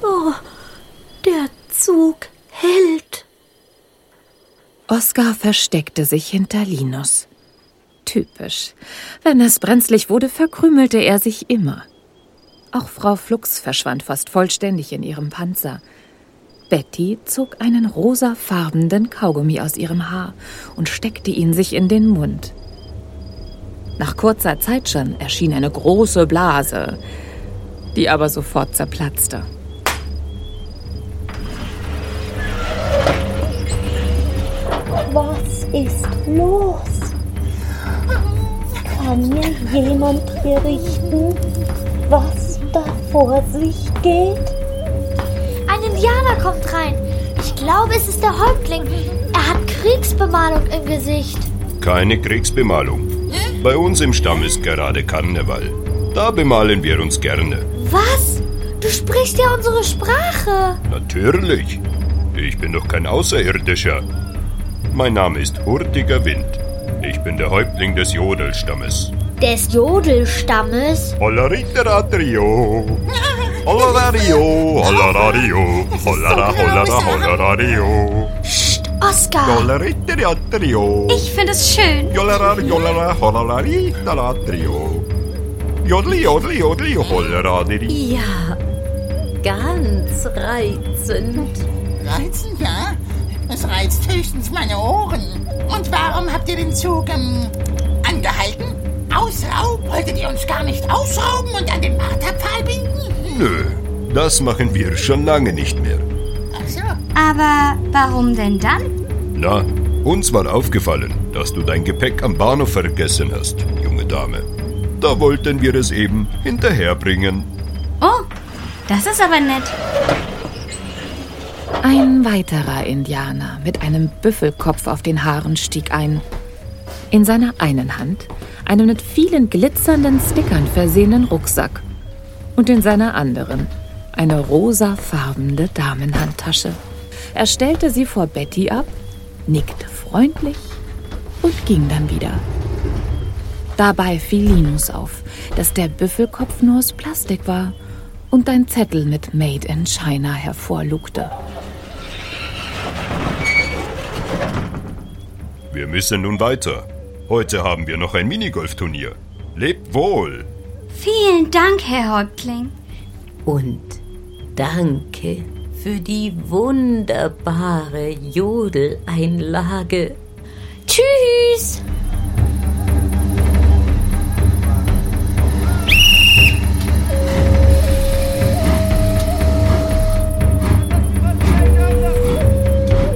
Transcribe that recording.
Oh, der Zug hält. Oskar versteckte sich hinter Linus. Typisch. Wenn es brenzlig wurde, verkrümelte er sich immer. Auch Frau Flugs verschwand fast vollständig in ihrem Panzer. Betty zog einen rosafarbenen Kaugummi aus ihrem Haar und steckte ihn sich in den Mund. Nach kurzer Zeit schon erschien eine große Blase, die aber sofort zerplatzte. Was ist los? Kann mir jemand berichten, was da vor sich geht? Ein Indianer kommt rein. Ich glaube, es ist der Häuptling. Er hat Kriegsbemalung im Gesicht. Keine Kriegsbemalung. Bei uns im Stamm ist gerade Karneval. Da bemalen wir uns gerne. Was? Du sprichst ja unsere Sprache. Natürlich. Ich bin doch kein Außerirdischer. Mein Name ist Hurtiger Wind. Ich bin der Häuptling des Jodelstammes. Des Jodelstammes? Hollaritteradio. Hollaradio, hollaradio, hollara, hollara, hollaradio. Psst, Oskar. Hollaritteradio. Ich finde es schön. Jollara, jollara, hollarariteradio. Jodli, jodli, jodli, hollaradi. Ja, ganz reizend. Reizend, ja? Es reizt höchstens meine Ohren. Und warum habt ihr den Zug angehalten? Ausraub? Wolltet ihr uns gar nicht ausrauben und an den Marterpfahl binden? Nö, das machen wir schon lange nicht mehr. Ach so. Aber warum denn dann? Na, uns war aufgefallen, dass du dein Gepäck am Bahnhof vergessen hast, junge Dame. Da wollten wir es eben hinterherbringen. Oh, das ist aber nett. Ein weiterer Indianer mit einem Büffelkopf auf den Haaren stieg ein. In seiner einen Hand einen mit vielen glitzernden Stickern versehenen Rucksack und in seiner anderen eine rosafarbene Damenhandtasche. Er stellte sie vor Betty ab, nickte freundlich und ging dann wieder. Dabei fiel Linus auf, dass der Büffelkopf nur aus Plastik war und ein Zettel mit Made in China hervorlugte. Wir müssen nun weiter. Heute haben wir noch ein Minigolfturnier. Lebt wohl! Vielen Dank, Herr Häuptling. Und danke für die wunderbare Jodeleinlage. Tschüss.